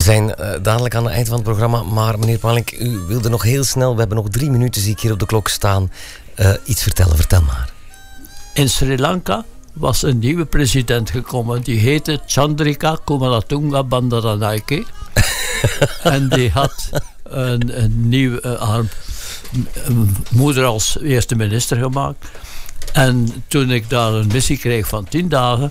zijn dadelijk aan het eind van het programma. Maar meneer Palink, u wilde nog heel snel... We hebben nog 3 minuten, zie ik hier op de klok staan. Iets vertellen, vertel maar. In Sri Lanka was een nieuwe president gekomen. Die heette Chandrika Kumaratunga Bandaranaike. En die had een nieuwe... haar moeder als eerste minister gemaakt. En toen ik daar een missie kreeg van 10 dagen...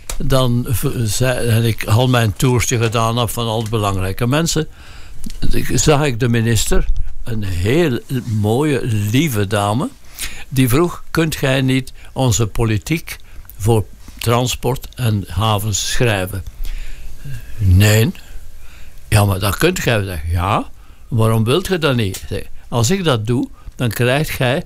en ik al mijn toertje gedaan heb van al de belangrijke mensen... zag ik de minister, een heel mooie, lieve dame... die vroeg, kunt gij niet onze politiek voor transport en havens schrijven? Nee. Ja, maar dat kunt gij. Zeggen, ja, waarom wilt je dat niet? Als ik dat doe, dan krijgt gij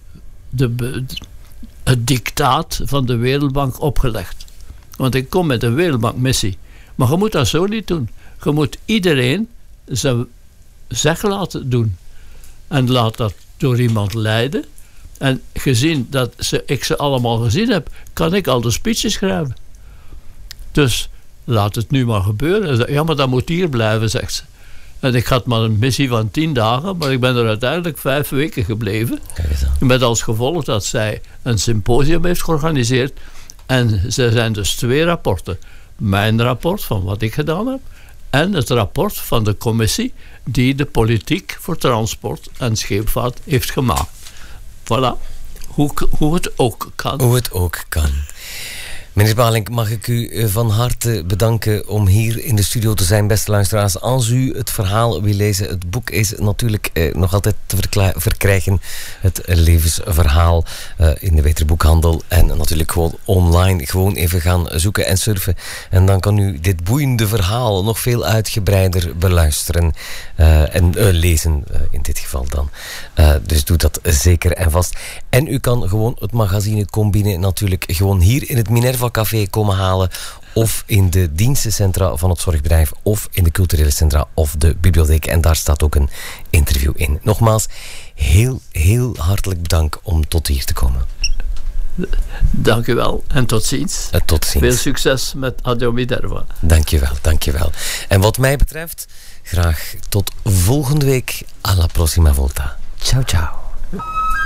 het dictaat van de Wereldbank opgelegd. Want ik kom met een Wereldbankmissie. Maar je moet dat zo niet doen. Je moet iedereen zijn zeg laten doen. En laat dat door iemand leiden. En gezien dat ik ze allemaal gezien heb, kan ik al de speeches schrijven. Dus laat het nu maar gebeuren. Ja, maar dat moet hier blijven, zegt ze. En ik had maar een missie van 10 dagen, maar ik ben er uiteindelijk 5 weken gebleven. Met als gevolg dat zij een symposium heeft georganiseerd. En er zijn dus 2 rapporten. Mijn rapport van wat ik gedaan heb. En het rapport van de commissie die de politiek voor transport en scheepvaart heeft gemaakt. Voilà. Hoe het ook kan. Hoe het ook kan. Meneer Palink, mag ik u van harte bedanken om hier in de studio te zijn, beste luisteraars. Als u het verhaal wil lezen, het boek is natuurlijk nog altijd te verkrijgen. Het levensverhaal in de Weterboekhandel. En natuurlijk gewoon online. Gewoon even gaan zoeken en surfen. En dan kan u dit boeiende verhaal nog veel uitgebreider beluisteren. En lezen in dit geval dan. Dus doe dat zeker en vast. En u kan gewoon het magazine Combine natuurlijk gewoon hier in het Minerva Café komen halen, of in de dienstencentra van het zorgbedrijf, of in de culturele centra of de bibliotheek. En daar staat ook een interview in. Nogmaals, heel, heel hartelijk bedankt om tot hier te komen. Dank u wel en tot ziens. Tot ziens. Veel succes met Adio Minerva. Dank je wel, dank je wel. En wat mij betreft, graag tot volgende week. Alla prossima volta. Ciao, ciao.